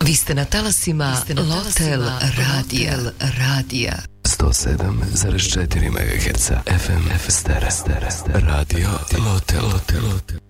Vi ste na talasima Lotel Radija. 107,4 MHz FM Stara Radio Lotel.